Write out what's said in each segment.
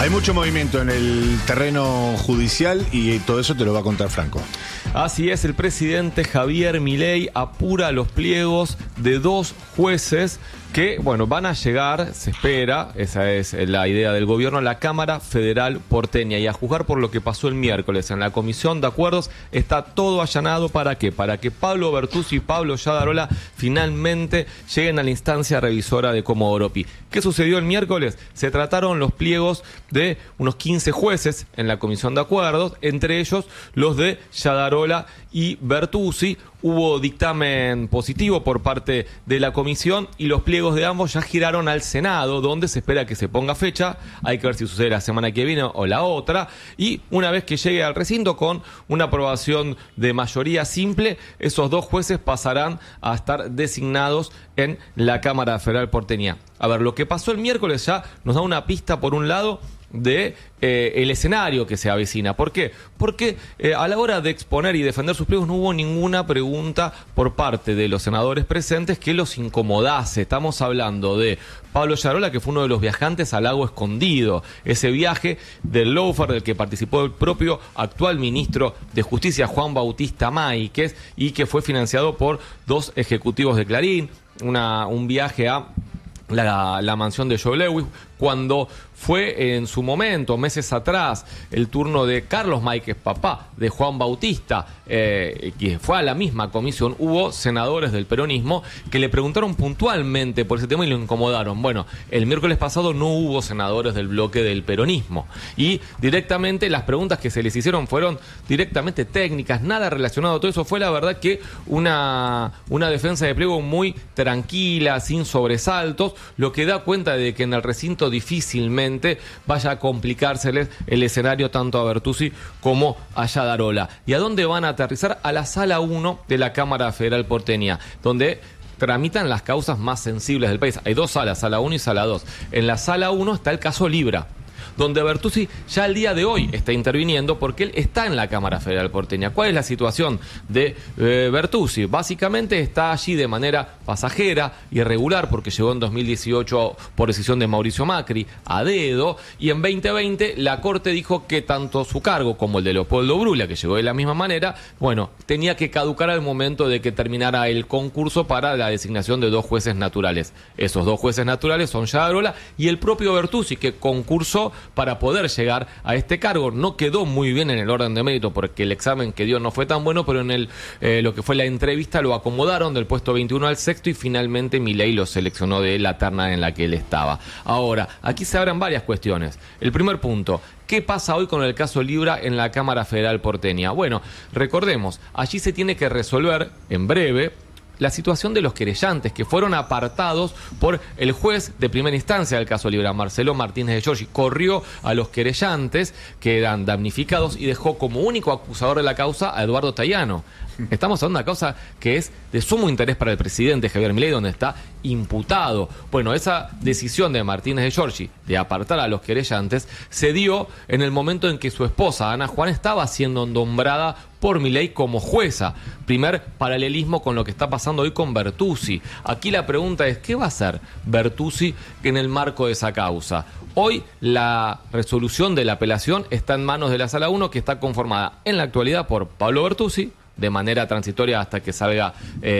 Hay mucho movimiento en el terreno judicial y todo eso te lo va a contar Franco. Así es, el presidente Javier Milei apura los pliegos de 2 jueces que, bueno, van a llegar, se espera, esa es la idea del gobierno, a la Cámara Federal Porteña. Y a juzgar por lo que pasó el miércoles en la Comisión de Acuerdos, está todo allanado. ¿Para qué? Para que Pablo Bertuzzi y Pablo Yadarola finalmente lleguen a la instancia revisora de Comodoro Pi. ¿Qué sucedió el miércoles? Se trataron los pliegos de unos 15 jueces en la Comisión de Acuerdos, entre ellos los de Yadarola y Bertuzzi. Hubo dictamen positivo por parte de la comisión y los pliegos de ambos ya giraron al Senado, donde se espera que se ponga fecha. Hay que ver si sucede la semana que viene o la otra. Y una vez que llegue al recinto con una aprobación de mayoría simple, esos 2 jueces pasarán a estar designados en la Cámara Federal Porteña. A ver, lo que pasó el miércoles ya nos da una pista, por un lado, de el escenario que se avecina. ¿Por qué? Porque a la hora de exponer y defender sus pliegos no hubo ninguna pregunta por parte de los senadores presentes que los incomodase. Estamos hablando de Pablo Yadarola, que fue uno de los viajantes al Lago Escondido, ese viaje del lawfare del que participó el propio actual ministro de Justicia, Juan Bautista Máiquez, y que fue financiado por 2 ejecutivos de Clarín, un viaje a la mansión de Joe Lewis, cuando fue en su momento, meses atrás, el turno de Carlos Máiquez, papá de Juan Bautista, que fue a la misma comisión. Hubo senadores del peronismo que le preguntaron puntualmente por ese tema y lo incomodaron. Bueno, el miércoles pasado no hubo senadores del bloque del peronismo y directamente las preguntas que se les hicieron fueron directamente técnicas, nada relacionado a todo eso. Fue la verdad que una defensa de pliego muy tranquila, sin sobresaltos, lo que da cuenta de que en el recinto difícilmente vaya a complicárseles el escenario tanto a Bertuzzi como a Yadarola. ¿Y a dónde van a aterrizar? A la Sala 1 de la Cámara Federal Porteña, donde tramitan las causas más sensibles del país. Hay 2 salas, Sala 1 y Sala 2. En la Sala 1 está el caso Libra, donde Bertuzzi ya al día de hoy está interviniendo porque él está en la Cámara Federal Porteña. ¿Cuál es la situación de Bertuzzi? Básicamente está allí de manera pasajera, irregular, porque llegó en 2018 por decisión de Mauricio Macri, a dedo, y en 2020 la Corte dijo que tanto su cargo como el de Leopoldo Bruglia, que llegó de la misma manera, bueno, tenía que caducar al momento de que terminara el concurso para la designación de 2 jueces naturales. Esos 2 jueces naturales son Yadarola y el propio Bertuzzi, que concursó para poder llegar a este cargo. No quedó muy bien en el orden de mérito porque el examen que dio no fue tan bueno, pero en lo que fue la entrevista lo acomodaron del puesto 21 al 6º y finalmente Milei lo seleccionó de la terna en la que él estaba. Ahora, aquí se abren varias cuestiones. El primer punto: ¿qué pasa hoy con el caso Libra en la Cámara Federal Porteña? Bueno, recordemos, allí se tiene que resolver en breve la situación de los querellantes que fueron apartados por el juez de primera instancia del caso Libra, Marcelo Martínez de Giorgi. Corrió a los querellantes que eran damnificados y dejó como único acusador de la causa a Eduardo Tayano. Estamos hablando de una causa que es de sumo interés para el presidente Javier Milei, donde está imputado. Bueno, esa decisión de Martínez de Giorgi de apartar a los querellantes se dio en el momento en que su esposa, Ana Juan, estaba siendo nombrada por Milei como jueza. Primer paralelismo con lo que está pasando hoy con Bertuzzi. Aquí la pregunta es: ¿qué va a hacer Bertuzzi en el marco de esa causa? Hoy la resolución de la apelación está en manos de la Sala 1, que está conformada en la actualidad por Pablo Bertuzzi, de manera transitoria hasta que salga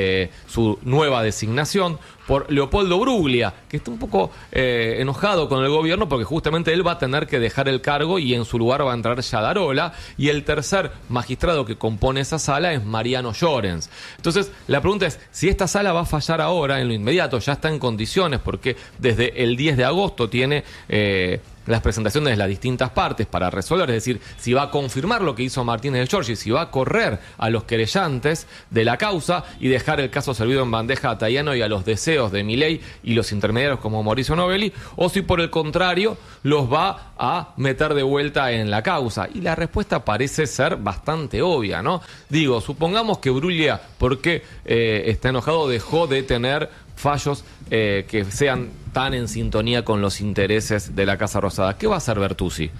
su nueva designación, por Leopoldo Bruglia, que está un poco enojado con el gobierno porque justamente él va a tener que dejar el cargo y en su lugar va a entrar Yadarola, y el tercer magistrado que compone esa sala es Mariano Llorens. Entonces la pregunta es si esta sala va a fallar ahora, en lo inmediato. Ya está en condiciones porque desde el 10 de agosto tiene las presentaciones de las distintas partes para resolver, es decir, si va a confirmar lo que hizo Martínez de Giorgi, si va a correr a los querellantes de la causa y dejar el caso servido en bandeja a Tayano y a los deseos de Milei y los intermediarios como Mauricio Novelli, o si por el contrario los va a meter de vuelta en la causa. Y la respuesta parece ser bastante obvia, ¿no? Digo, supongamos que Bruglia, porque está enojado, dejó de tener fallos que sean tan en sintonía con los intereses de la Casa Rosada. ¿Qué va a hacer Bertuzzi?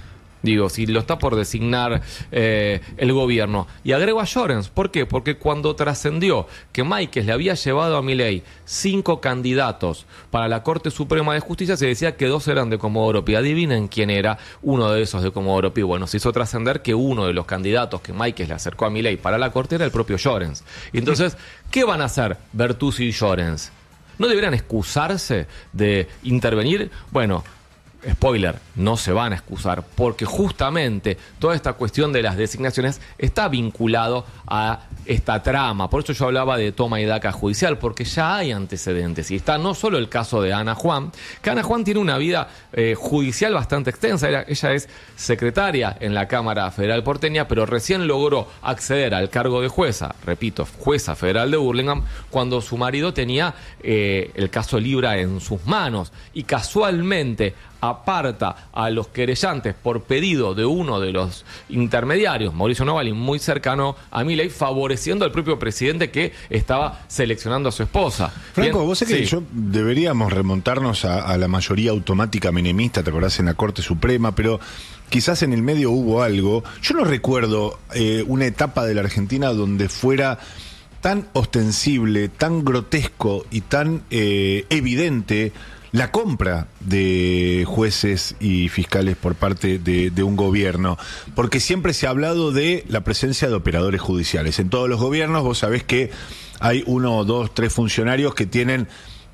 Digo, si lo está por designar el gobierno. Y agrego a Llorens. ¿Por qué? Porque cuando trascendió que Máquez le había llevado a Milei 5 candidatos para la Corte Suprema de Justicia, se decía que 2 eran de Comodoro Pi. Adivinen quién era uno de esos de Comodoro Pi. Bueno, se hizo trascender que uno de los candidatos que Máquez le acercó a Milei para la Corte era el propio Llorens. Y entonces, ¿qué van a hacer Bertuzzi y Llorens? ¿No deberían excusarse de intervenir? Bueno, spoiler, no se van a excusar, porque justamente toda esta cuestión de las designaciones está vinculado a esta trama. Por eso yo hablaba de toma y daca judicial, porque ya hay antecedentes. Y está no solo el caso de Ana Juan, que Ana Juan tiene una vida judicial bastante extensa. Ella es secretaria en la Cámara Federal porteña, pero recién logró acceder al cargo de jueza, repito, jueza federal de Burlingame, cuando su marido tenía el caso Libra en sus manos. Y casualmente aparta a los querellantes por pedido de uno de los intermediarios, Mauricio Novalin, muy cercano a Milei, favoreciendo al propio presidente que estaba seleccionando a su esposa. Franco, Bien, vos sabés que deberíamos remontarnos a la mayoría automática menemista, te acordás, en la Corte Suprema, pero quizás en el medio hubo algo. Yo no recuerdo una etapa de la Argentina donde fuera tan ostensible, tan grotesco y tan evidente la compra de jueces y fiscales por parte de un gobierno, porque siempre se ha hablado de la presencia de operadores judiciales. En todos los gobiernos vos sabés que hay 1, 2, 3 funcionarios que tienen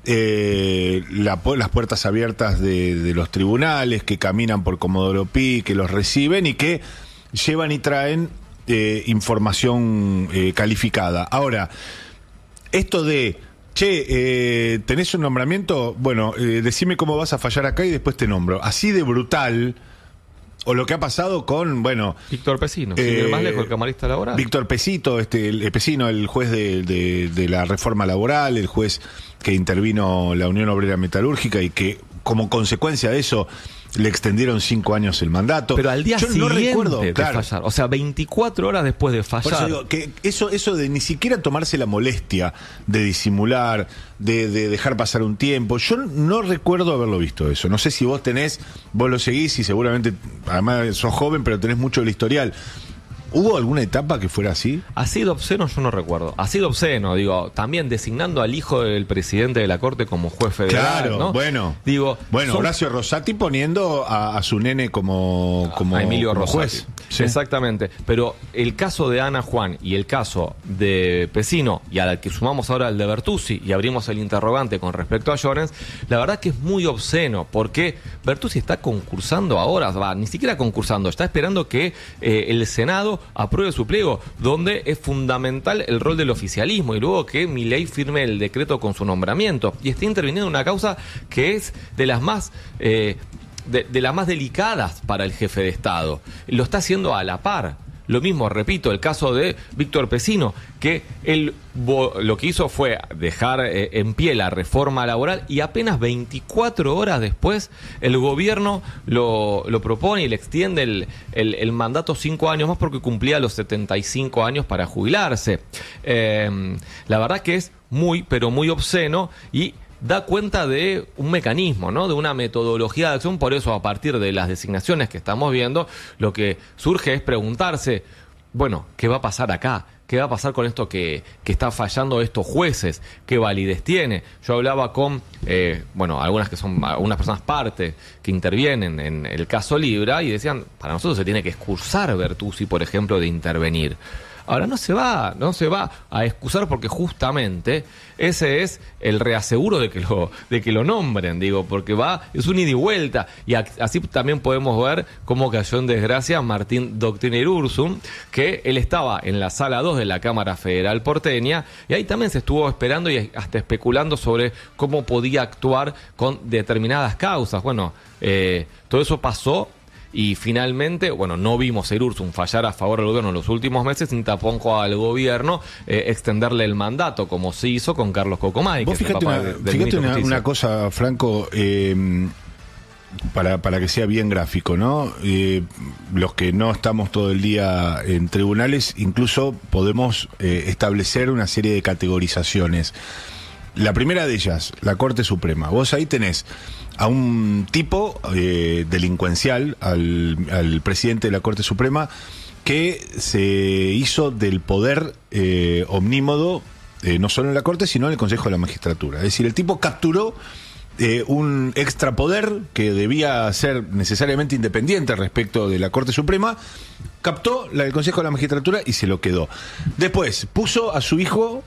las puertas abiertas de los tribunales, que caminan por Comodoro Pi, que los reciben y que llevan y traen información calificada. Ahora, esto de tenés un nombramiento, bueno, decime cómo vas a fallar acá y después te nombro. Así de brutal, o lo que ha pasado con, bueno... Víctor Pesino, sin ir más lejos, el camarista laboral. Víctor Pesito, el Pesino, el juez de la reforma laboral, el juez que intervino la Unión Obrera Metalúrgica y que, como consecuencia de eso, le extendieron 5 años el mandato. Pero al día siguiente no recuerdo, de fallar, o sea, 24 horas después de fallar. Por eso digo, que eso de ni siquiera tomarse la molestia de disimular, de dejar pasar un tiempo, yo no recuerdo haberlo visto eso. No sé si vos lo seguís y seguramente, además sos joven, pero tenés mucho el historial. ¿Hubo alguna etapa que fuera así? Así de obsceno yo no recuerdo. Así de obsceno, digo, también designando al hijo del presidente de la Corte como juez federal. Claro, ¿no? Bueno, son... Horacio Rosati poniendo a su nene como a Emilio como Rosati. juez. Sí. Exactamente. Pero el caso de Ana Juan y el caso de Pesino, y al que sumamos ahora el de Bertuzzi, y abrimos el interrogante con respecto a Llorens, la verdad que es muy obsceno, porque Bertuzzi está concursando ahora, ni siquiera concursando, está esperando que el Senado apruebe su pliego, donde es fundamental el rol del oficialismo, y luego que Milei firme el decreto con su nombramiento, y está interviniendo en una causa que es de las más de las más delicadas para el jefe de Estado. Lo está haciendo a la par. Lo mismo, repito, el caso de Víctor Pesino, que él lo que hizo fue dejar en pie la reforma laboral y apenas 24 horas después el gobierno lo propone y le extiende el mandato 5 años más porque cumplía los 75 años para jubilarse. La verdad que es muy, pero muy obsceno y da cuenta de un mecanismo, ¿no? De una metodología de acción. Por eso, a partir de las designaciones que estamos viendo, lo que surge es preguntarse, bueno, ¿qué va a pasar acá? ¿Qué va a pasar con esto que está fallando estos jueces? ¿Qué validez tiene? Yo hablaba con, algunas personas parte que intervienen en el caso Libra y decían, para nosotros se tiene que excursar Bertuzzi, por ejemplo, de intervenir. Ahora no se va a excusar porque justamente ese es el reaseguro de que lo nombren, digo, porque es un ida y vuelta. Y así también podemos ver cómo cayó en desgracia Martín Doctriner Ursum, que él estaba en la sala 2 de la Cámara Federal porteña, y ahí también se estuvo esperando y hasta especulando sobre cómo podía actuar con determinadas causas. Bueno, todo eso pasó. Y finalmente, no vimos a Ursum fallar a favor del gobierno en los últimos meses, ni tampoco al gobierno extenderle el mandato, como se hizo con Carlos Cocomay. Vos fíjate una cosa, Franco, para que sea bien gráfico, ¿no? Los que no estamos todo el día en tribunales, incluso podemos establecer una serie de categorizaciones. La primera de ellas, la Corte Suprema. Vos ahí tenés a un tipo delincuencial, al presidente de la Corte Suprema, que se hizo del poder omnímodo, no solo en la Corte, sino en el Consejo de la Magistratura. Es decir, el tipo capturó un extrapoder que debía ser necesariamente independiente respecto de la Corte Suprema, captó la del Consejo de la Magistratura y se lo quedó. Después puso a su hijo,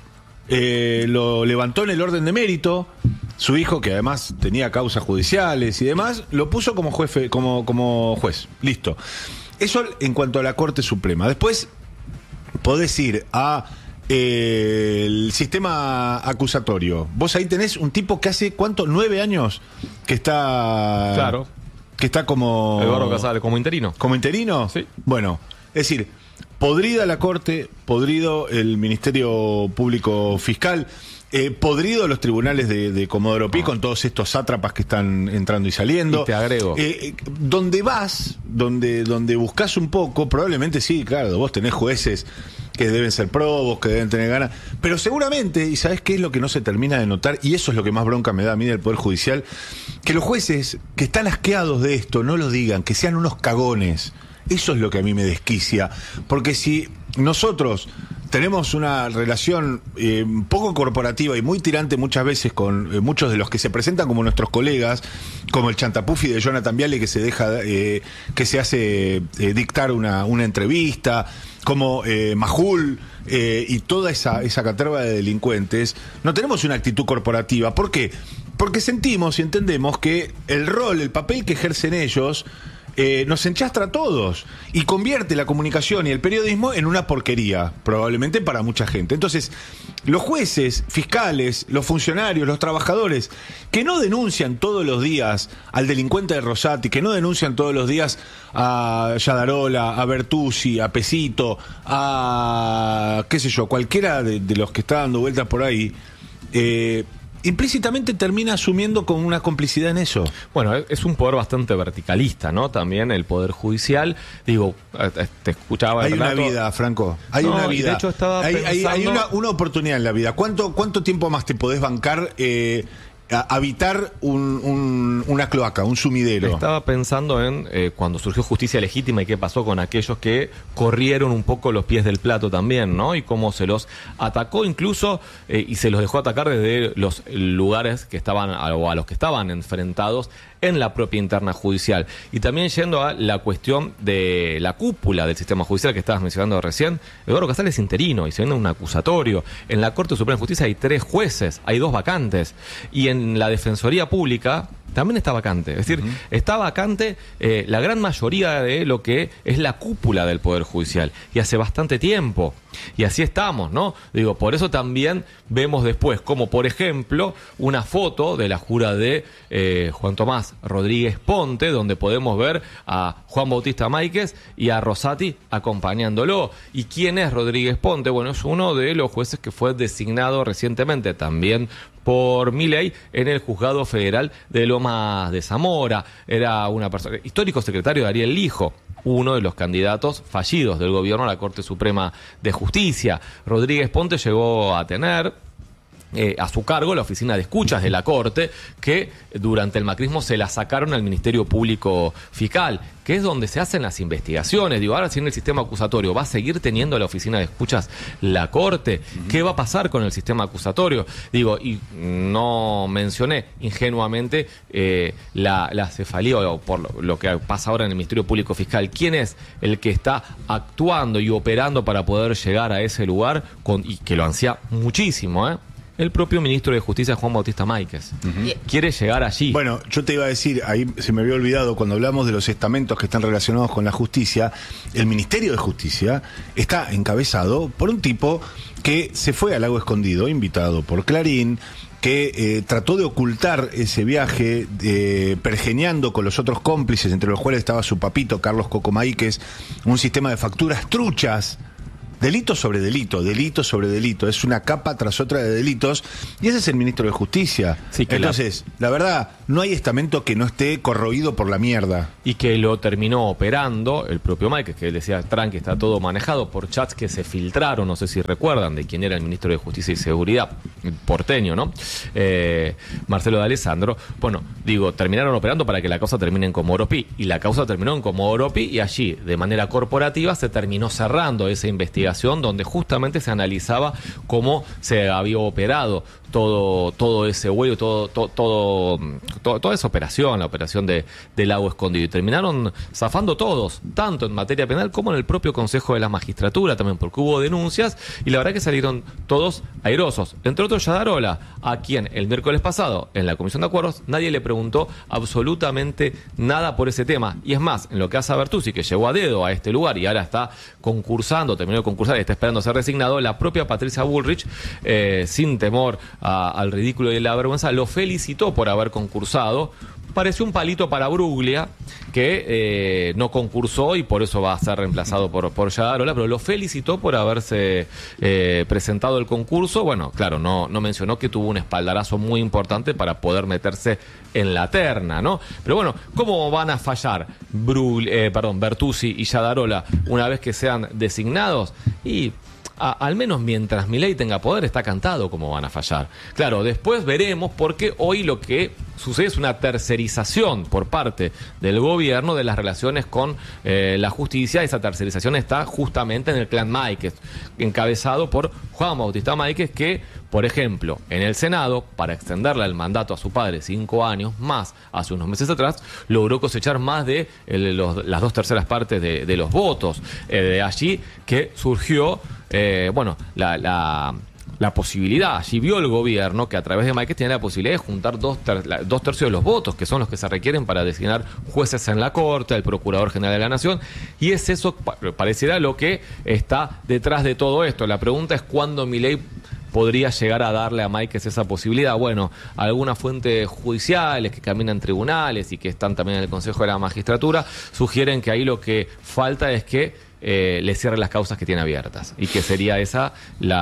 lo levantó en el orden de mérito, su hijo, que además tenía causas judiciales y demás, lo puso como juez. Listo. Eso en cuanto a la Corte Suprema. Después podés ir a el sistema acusatorio. Vos ahí tenés un tipo que hace, ¿cuánto? 9 años que está... Claro. Que está como... Eduardo Casale, como interino. ¿Como interino? Sí. Bueno, es decir, podrida la Corte, podrido el Ministerio Público Fiscal, podrido los tribunales de Comodoro Pi con todos estos sátrapas que están entrando y saliendo. Y te agrego. Donde vas, donde buscas un poco, probablemente sí, claro, vos tenés jueces que deben ser probos, que deben tener ganas, pero seguramente, y sabés qué es lo que no se termina de notar, y eso es lo que más bronca me da a mí del Poder Judicial, que los jueces que están asqueados de esto no lo digan, que sean unos cagones. Eso es lo que a mí me desquicia, porque si nosotros tenemos una relación poco corporativa y muy tirante muchas veces con muchos de los que se presentan como nuestros colegas, como el chantapufi de Jonathan Viale, que se deja, que se hace dictar una entrevista, como Majul y toda esa caterva de delincuentes, no tenemos una actitud corporativa. ¿Por qué? Porque sentimos y entendemos que el rol, el papel que ejercen ellos nos enchastra a todos y convierte la comunicación y el periodismo en una porquería, probablemente para mucha gente. Entonces, los jueces, fiscales, los funcionarios, los trabajadores que no denuncian todos los días al delincuente de Rosati, que no denuncian todos los días a Yadarola, a Bertuzzi, a Pesito, a qué sé yo, cualquiera de los que está dando vueltas por ahí, implícitamente termina asumiendo con una complicidad en eso. Bueno, es un poder bastante verticalista, ¿no? También el Poder Judicial. Digo, te escuchaba... Hay una vida, Franco. Hay una vida. De hecho, estaba pensando... hay una oportunidad en la vida. ¿Cuánto tiempo más te podés bancar habitar una cloaca, un sumidero? Estaba pensando en cuando surgió Justicia Legítima y qué pasó con aquellos que corrieron un poco los pies del plato también, ¿no? Y cómo se los atacó incluso y se los dejó atacar desde los lugares que estaban o a los que estaban enfrentados en la propia interna judicial. Y también yendo a la cuestión de la cúpula del sistema judicial que estabas mencionando recién, Eduardo Casale es interino y se viene un acusatorio. En la Corte Suprema de Justicia hay 3 jueces, hay 2 vacantes. Y en la Defensoría Pública también está vacante. Es decir, está vacante la gran mayoría de lo que es la cúpula del Poder Judicial. Y hace bastante tiempo. Y así estamos, ¿no? Digo, por eso también vemos después, como por ejemplo, una foto de la jura de Juan Tomás Rodríguez Ponte, donde podemos ver a Juan Bautista Máiquez y a Rosati acompañándolo. ¿Y quién es Rodríguez Ponte? Bueno, es uno de los jueces que fue designado recientemente también por Milei en el Juzgado Federal de Lomas de Zamora. Era una persona, histórico secretario de Ariel Lijo, uno de los candidatos fallidos del gobierno a la Corte Suprema de Justicia. Rodríguez Ponte llegó a tener a su cargo la oficina de escuchas de la Corte, que durante el macrismo se la sacaron al Ministerio Público Fiscal, que es donde se hacen las investigaciones. Digo, ahora si en el sistema acusatorio va a seguir teniendo la oficina de escuchas la Corte, ¿qué va a pasar con el sistema acusatorio? Digo, y no mencioné ingenuamente la cefalía o por lo que pasa ahora en el Ministerio Público Fiscal. ¿Quién es el que está actuando y operando para poder llegar a ese lugar y que lo ansía muchísimo, El propio ministro de Justicia, Juan Bautista Máiquez, quiere llegar allí. Bueno, yo te iba a decir, ahí se me había olvidado, cuando hablamos de los estamentos que están relacionados con la justicia, el Ministerio de Justicia está encabezado por un tipo que se fue al Lago Escondido, invitado por Clarín, que trató de ocultar ese viaje, pergeñando con los otros cómplices, entre los cuales estaba su papito, Carlos Coco Máiquez, un sistema de facturas truchas delito sobre delito, delito sobre delito. Es una capa tras otra de delitos. Y ese es el ministro de Justicia. Sí, que entonces, la verdad, no hay estamento que no esté corroído por la mierda. Y que lo terminó operando el propio Mike, que él decía, tranqui, está todo manejado por chats que se filtraron, no sé si recuerdan, de quién era el ministro de Justicia y Seguridad, porteño, ¿no? Marcelo de Alessandro. Bueno, digo, terminaron operando para que la causa termine en Comodoro Pi. Y la causa terminó en Comodoro Pi y allí, de manera corporativa, se terminó cerrando esa investigación donde justamente se analizaba cómo se había operado todo ese vuelo, toda esa operación, la operación del lago escondido. Y terminaron zafando todos, tanto en materia penal como en el propio Consejo de la Magistratura, también porque hubo denuncias, y la verdad que salieron todos airosos. Entre otros, Yadarola, a quien el miércoles pasado, en la Comisión de Acuerdos, nadie le preguntó absolutamente nada por ese tema. Y es más, en lo que hace a Bertuzzi, que llegó a dedo a este lugar y ahora está concursando, terminó de concursar y está esperando ser resignado, la propia Patricia Bullrich, sin temor al ridículo y la vergüenza, lo felicitó por haber concursado. Pareció un palito para Bruglia, que no concursó y por eso va a ser reemplazado por Yadarola, pero lo felicitó por haberse presentado el concurso. Bueno, claro, no mencionó que tuvo un espaldarazo muy importante para poder meterse en la terna, ¿no? Pero bueno, ¿cómo van a fallar Bertuzzi y Yadarola una vez que sean designados? Y al menos mientras Milei tenga poder, está cantado cómo van a fallar. Claro, después veremos, porque hoy lo que sucede es una tercerización por parte del gobierno de las relaciones con la justicia. Esa tercerización está justamente en el clan Máiquez, encabezado por Juan Bautista Máiquez, que, por ejemplo, en el Senado, para extenderle el mandato a su padre 5 años más, hace unos meses atrás, logró cosechar más de las 2/3 partes de los votos. De allí que surgió la posibilidad, allí vio el gobierno que a través de Máiquez tiene la posibilidad de juntar 2/3 de los votos, que son los que se requieren para designar jueces en la Corte, el Procurador General de la Nación, y es eso, pareciera, lo que está detrás de todo esto. La pregunta es cuándo Milei podría llegar a darle a Máiquez esa posibilidad. Bueno, algunas fuentes judiciales que caminan tribunales y que están también en el Consejo de la Magistratura sugieren que ahí lo que falta es que le cierre las causas que tiene abiertas, y que sería esa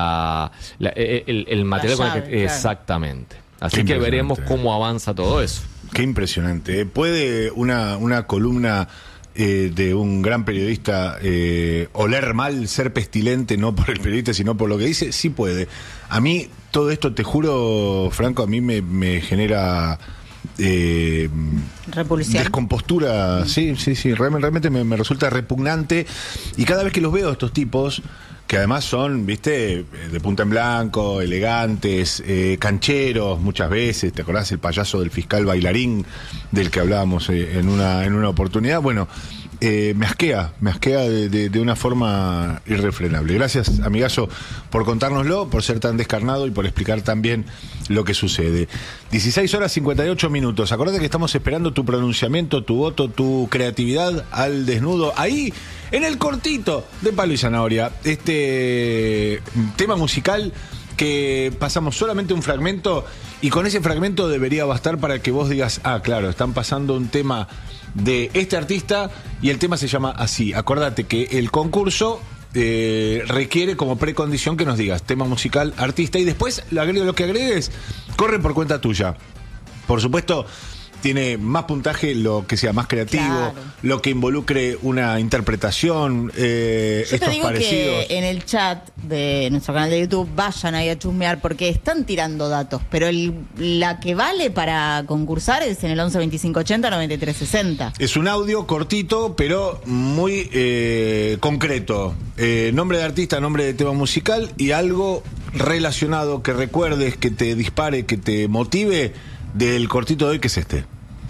el material con el que... Claro. Exactamente. Así que veremos cómo avanza todo eso. Qué impresionante. ¿Puede una columna de un gran periodista oler mal, ser pestilente, no por el periodista, sino por lo que dice? Sí puede. A mí, todo esto, te juro, Franco, a mí me genera... repulsión, descompostura, sí, realmente me resulta repugnante, y cada vez que los veo, estos tipos, que además son, viste, de punta en blanco, elegantes, cancheros muchas veces, ¿te acordás el payaso del fiscal bailarín del que hablábamos en una oportunidad? Bueno, me asquea de una forma irrefrenable. Gracias, amigazo, por contárnoslo, por ser tan descarnado y por explicar tan bien lo que sucede. 16:58. Acordate que estamos esperando tu pronunciamiento, tu voto, tu creatividad al desnudo, ahí en el cortito de Palo y Zanahoria. Este tema musical que pasamos solamente un fragmento, y con ese fragmento debería bastar para que vos digas, claro, están pasando un tema de este artista y el tema se llama así. Acordate que el concurso requiere como precondición que nos digas tema musical, artista, y después lo que agregues corre por cuenta tuya. Por supuesto, tiene más puntaje lo que sea más creativo, claro, lo que involucre una interpretación, Yo estos te digo parecidos. Que en el chat de nuestro canal de YouTube vayan ahí a chusmear, porque están tirando datos, pero la que vale para concursar es en el 11 25 80 93 60. Es un audio cortito, pero muy concreto. Nombre de artista, nombre de tema musical y algo relacionado que recuerdes, que te dispare, que te motive del cortito de hoy, que es este.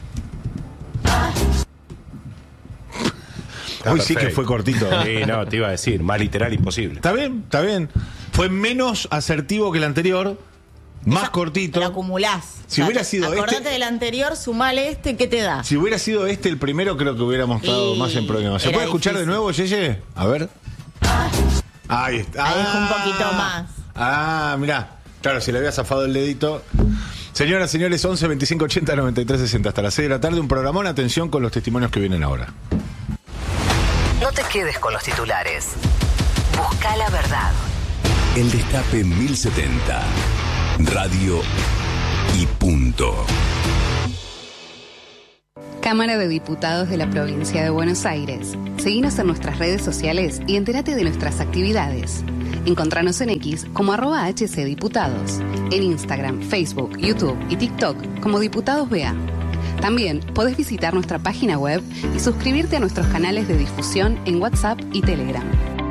Hoy perfecto. Sí que fue cortito. Sí, no, te iba a decir, más literal imposible. Está bien. Fue menos asertivo que el anterior, más cortito. Lo acumulás. Si hubiera sido acordate del anterior, sumale ¿qué te da? Si hubiera sido el primero, creo que hubiéramos estado más en problemas. ¿Se puede escuchar difícil de nuevo, Yeye? A ver. Ahí está. Ahí es un poquito más. Mirá. Claro, si le había zafado el dedito. Señoras, señores, 11 25 80 93 60. Hasta las 6 de la tarde, un programón. Atención con los testimonios que vienen ahora. No te quedes con los titulares. Busca la verdad. El Destape 1070. Radio y punto. Cámara de Diputados de la Provincia de Buenos Aires. Seguinos en nuestras redes sociales y entérate de nuestras actividades. Encontranos en X como @HCDiputados. En Instagram, Facebook, YouTube y TikTok como Diputados BA. También podés visitar nuestra página web y suscribirte a nuestros canales de difusión en WhatsApp y Telegram.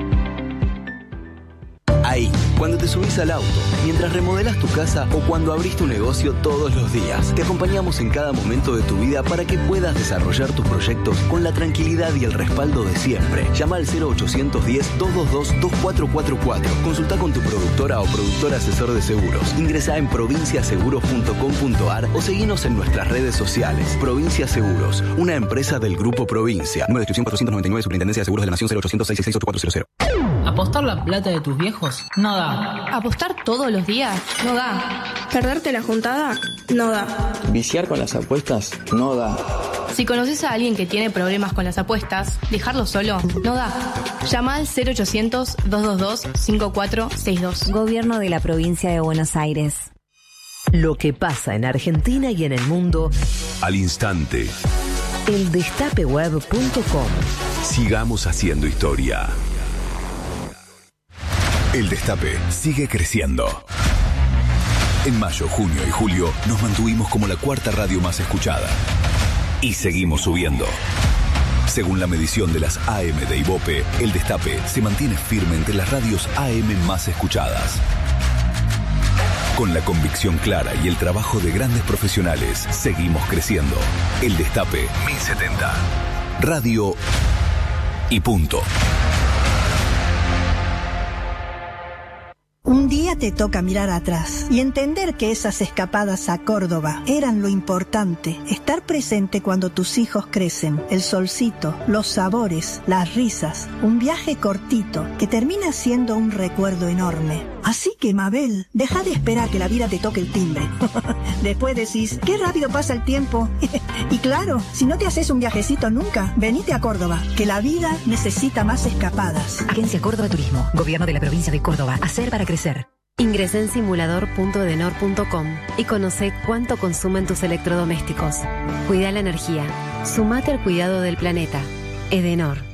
Ahí, cuando te subís al auto, mientras remodelas tu casa o cuando abrís tu negocio todos los días. Te acompañamos en cada momento de tu vida para que puedas desarrollar tus proyectos con la tranquilidad y el respaldo de siempre. Llama al 0810-222-2444. Consulta con tu productora o productor asesor de seguros. Ingresa en provinciaseguros.com.ar o seguinos en nuestras redes sociales. Provincia Seguros, una empresa del Grupo Provincia. Número de inscripción 499, Superintendencia de Seguros de la Nación 0800-666-8400. ¿Apostar la plata de tus viejos? No da. ¿Apostar todos los días? No da. ¿Perderte la juntada? No da. ¿Viciar con las apuestas? No da. Si conoces a alguien que tiene problemas con las apuestas, dejarlo solo no da. Llama al 0800-222-5462. Gobierno de la Provincia de Buenos Aires. Lo que pasa en Argentina y en el mundo al instante. eldestapeweb.com. Sigamos haciendo historia. El Destape sigue creciendo. En mayo, junio y julio nos mantuvimos como la cuarta radio más escuchada. Y seguimos subiendo. Según la medición de las AM de Ibope, El Destape se mantiene firme entre las radios AM más escuchadas. Con la convicción clara y el trabajo de grandes profesionales, seguimos creciendo. El Destape 1070. Radio y punto. Un día te toca mirar atrás y entender que esas escapadas a Córdoba eran lo importante. Estar presente cuando tus hijos crecen, el solcito, los sabores, las risas, un viaje cortito que termina siendo un recuerdo enorme. Así que, Mabel, deja de esperar que la vida te toque el timbre. Después decís, qué rápido pasa el tiempo. Y claro, si no te haces un viajecito nunca, venite a Córdoba, que la vida necesita más escapadas. Agencia Córdoba Turismo, Gobierno de la Provincia de Córdoba. Hacer para crecer. Ingresa en simulador.edenor.com y conoce cuánto consumen tus electrodomésticos. Cuida la energía. Sumate al cuidado del planeta. Edenor.